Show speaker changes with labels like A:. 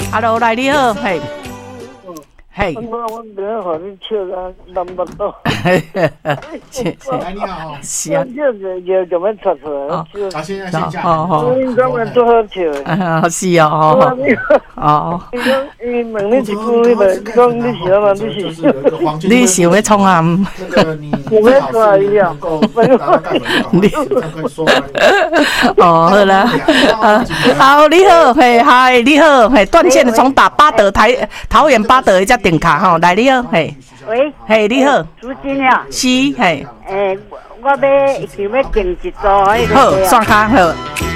A: ，Hello， 来你好，嘿，嘿，
B: 我等下和你笑啊，难不到。
C: 来你好，
A: 是啊，
B: 就怎么出出来？
C: 好，现在线下。
B: 你讲的多好笑。
A: 是哦，哦，
B: 你问你一句，你讲你是啊嘛？
A: 你想要创啊？
C: 那个你
B: 我要抓一样。
A: 你哦，好啦，好，你好，嘿，嗨，你好，嘿，断线的从桃园八德一只电卡吼，来你好，嘿，
D: 喂，
A: 嘿，你好，
D: 朱金啊，
A: 是，嘿，
D: 我想要订一组迄个。
A: 好，刷卡好。